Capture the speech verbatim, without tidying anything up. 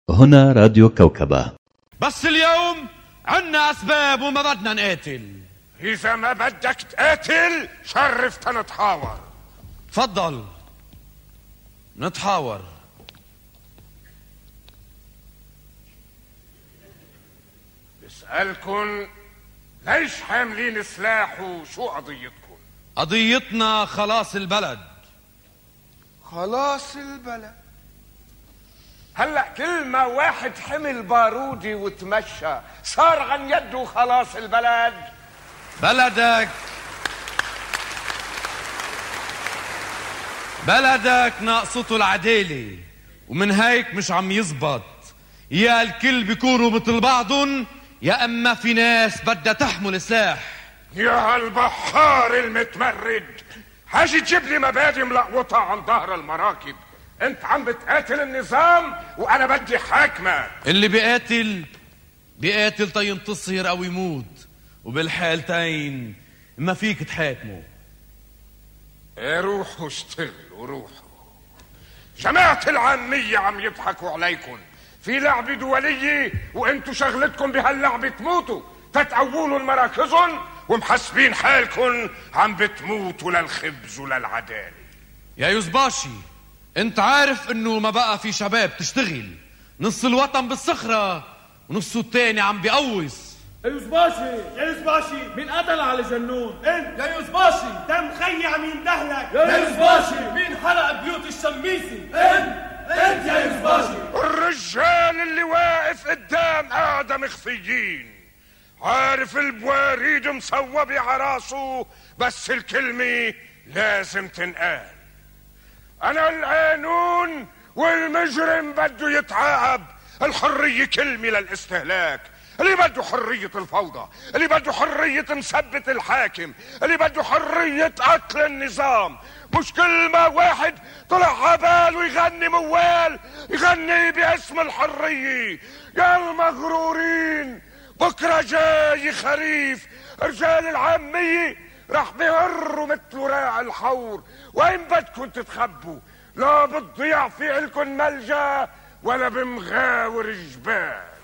هنا راديو كوكبة. بس اليوم عنا أسباب وما بدنا نقاتل. إذا ما بدك تقاتل شرفت نتحاور. تفضل نتحاور. بسألكن ليش حاملين سلاح وشو قضيتكن؟ قضيتنا خلاص البلد. خلاص البلد؟ هلأ كل ما واحد حمل بارودي وتمشى صار عن يده خلاص البلد. بلدك بلدك ناقصته العدالة، ومن هيك مش عم يزبط. يا الكل بيكونوا مثل بعضن، يا اما في ناس بدها تحمل سلاح. يا هالبحار المتمرد، حاجي تجيب لي مبادئ ملقوطة عن ظهر المراكب. انت عم بتقاتل النظام وانا بدي حاكمك. اللي بيقاتل بيقاتل تينتصر او يموت، وبالحالتين ما فيك تحاكمه. روحوا اشتغلوا روحوا. جماعة العامية عم يضحكوا عليكم في لعبة دولية، وانتوا شغلتكم بهاللعبة تموتوا تتقولوا المراكزن، ومحسبين حالكم عم بتموتوا للخبز وللعدالة. يا يوزباشي، انت عارف انه ما بقى في شباب تشتغل، نص الوطن بالصخرة ونصه التاني عم بيقوص. يا يوزباشي يا يوزباشي، مين قتل على جنون؟ انت يا يوزباشي. دم خي عم يندهلك يا يوزباشي. مين حرق بيوت الشميسي؟ انت انت يا يوزباشي. الرجال اللي واقف قدام قاعدة مخفيين، عارف البواريد مصوبة عراسه، بس الكلمة لازم تنقال. أنا القانون والمجرم بده يتعاقب. الحرية كلمة للاستهلاك. اللي بده حرية الفوضى، اللي بده حرية مثبت الحاكم، اللي بده حرية قتل النظام. مش كل ما واحد طلع عباله يغني موال يغني باسم الحرية. يا المغرورين، بكرة جاي خريف، رجال العامية رح بيهروا مثل وراع الحور. وين بدكم تتخبوا؟ لا بتضيع في إلكن ملجأ ولا بمغاور جبال.